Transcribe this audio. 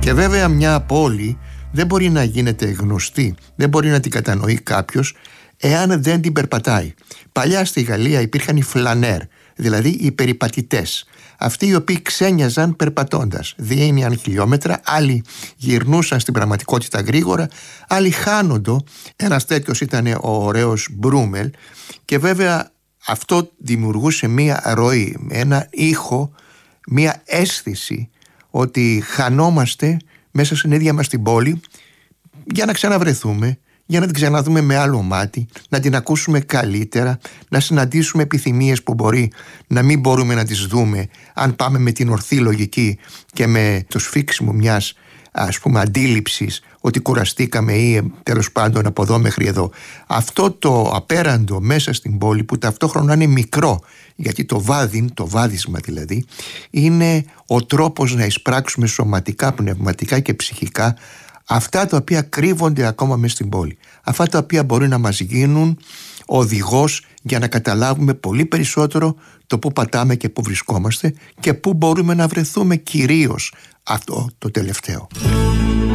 Και βέβαια μια πόλη δεν μπορεί να γίνεται γνωστή, δεν μπορεί να την κατανοεί κάποιος εάν δεν την περπατάει. Παλιά στη Γαλλία υπήρχαν οι φλανέρ, δηλαδή οι περιπατητές. Αυτοί οι οποίοι ξένιαζαν περπατώντας. Διένυαν χιλιόμετρα, άλλοι γυρνούσαν στην πραγματικότητα γρήγορα, άλλοι χάνοντο. Ένας τέτοιος ήταν ο ωραίος Μπρούμελ, και βέβαια αυτό δημιουργούσε μία ροή, ένα ήχο, μία αίσθηση ότι χανόμαστε μέσα στην ίδια μας την πόλη για να ξαναβρεθούμε, για να την ξαναδούμε με άλλο μάτι, να την ακούσουμε καλύτερα, να συναντήσουμε επιθυμίες που μπορεί να μην μπορούμε να τις δούμε αν πάμε με την ορθή λογική και με το σφίξιμο μιας αντίληψης ότι κουραστήκαμε ή τέλος πάντων από εδώ μέχρι εδώ. Αυτό το απέραντο μέσα στην πόλη, που ταυτόχρονα είναι μικρό, γιατί το βάδισμα δηλαδή, είναι ο τρόπος να εισπράξουμε σωματικά, πνευματικά και ψυχικά αυτά τα οποία κρύβονται ακόμα μέσα στην πόλη. Αυτά τα οποία μπορεί να μας γίνουν οδηγός για να καταλάβουμε πολύ περισσότερο το πού πατάμε και πού βρισκόμαστε και πού μπορούμε να βρεθούμε, κυρίως αυτό το τελευταίο.